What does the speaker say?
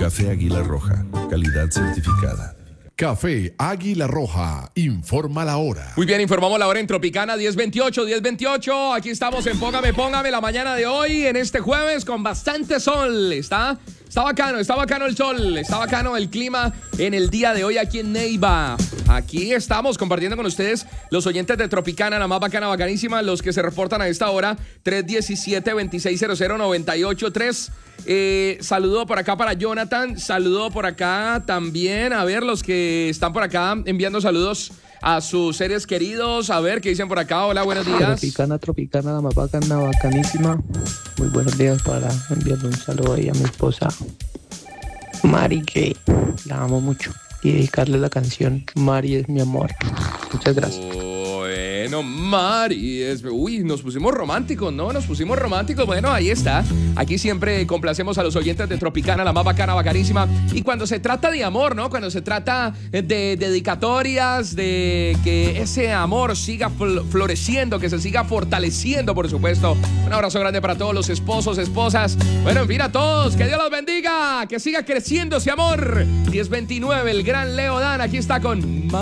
Café Águila Roja, calidad certificada. Café Águila Roja, informa la hora. Muy bien, informamos la hora en Tropicana, 10:28. Aquí estamos en Póngame la mañana de hoy, en este jueves con bastante sol. Está bacano el sol, está bacano el clima en el día de hoy aquí en Neiva. Aquí estamos compartiendo con ustedes los oyentes de Tropicana, la más bacana, bacanísima, los que se reportan a esta hora, 317-2600-983. Saludo por acá para Jonathan, saludo por acá también, a ver, los que están por acá enviando saludos a sus seres queridos, a ver qué dicen por acá. Hola, buenos días. Tropicana, la más bacana, bacanísima. Muy buenos días para enviarle un saludo ahí a mi esposa Mari, que la amo mucho, y dedicarle la canción Mari es mi amor. Muchas gracias. Bueno, Mari, nos pusimos románticos, ¿no? Bueno, ahí está. Aquí siempre complacemos a los oyentes de Tropicana, la más bacana, bacanísima. Y cuando se trata de amor, ¿no? Cuando se trata de dedicatorias, de que ese amor siga floreciendo, que se siga fortaleciendo, por supuesto. Un abrazo grande para todos los esposos, esposas. Bueno, en fin, a todos, que Dios los bendiga, que siga creciendo ese amor. 10:29, el gran Leo Dan, aquí está con